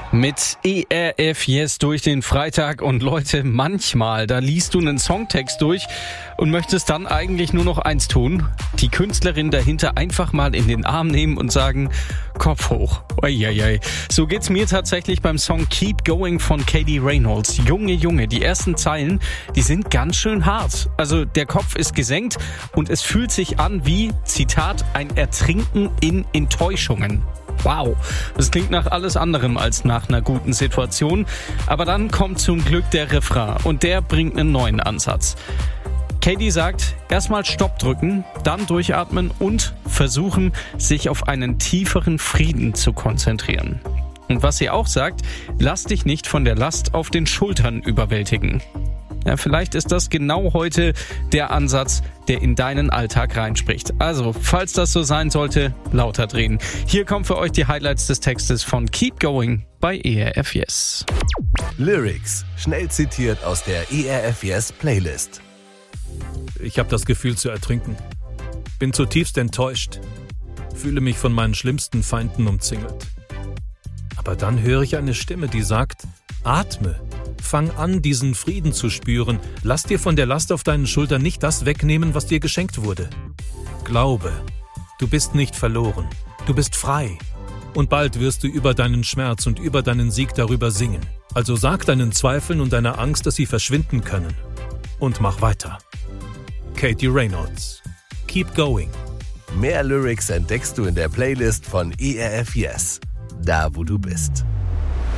Mit ERF Yes durch den Freitag. Und Leute, manchmal, da liest du einen Songtext durch und möchtest dann eigentlich nur noch eins tun: die Künstlerin dahinter einfach mal in den Arm nehmen und sagen, Kopf hoch. Eieiei. So geht's mir tatsächlich beim Song Keep Going von Katie Reynolds. Junge, die ersten Zeilen, die sind ganz schön hart. Also der Kopf ist gesenkt und es fühlt sich an wie, Zitat, ein Ertrinken in Enttäuschungen. Wow, das klingt nach alles anderem als nach einer guten Situation. Aber dann kommt zum Glück der Refrain und der bringt einen neuen Ansatz. Katie sagt, erstmal Stopp drücken, dann durchatmen und versuchen, sich auf einen tieferen Frieden zu konzentrieren. Und was sie auch sagt, lass dich nicht von der Last auf den Schultern überwältigen. Ja, vielleicht ist das genau heute der Ansatz, der in deinen Alltag reinspricht. Also, falls das so sein sollte, lauter drehen. Hier kommen für euch die Highlights des Textes von Keep Going bei ERF Yes. Lyrics, schnell zitiert aus der ERF Yes Playlist. Ich habe das Gefühl zu ertrinken. Bin zutiefst enttäuscht. Fühle mich von meinen schlimmsten Feinden umzingelt. Aber dann höre ich eine Stimme, die sagt, atme. Fang an, diesen Frieden zu spüren. Lass dir von der Last auf deinen Schultern nicht das wegnehmen, was dir geschenkt wurde. Glaube, du bist nicht verloren. Du bist frei. Und bald wirst du über deinen Schmerz und über deinen Sieg darüber singen. Also sag deinen Zweifeln und deiner Angst, dass sie verschwinden können. Und mach weiter. Katie Reynolds. Keep going. Mehr Lyrics entdeckst du in der Playlist von ERF Yes. Da, wo du bist.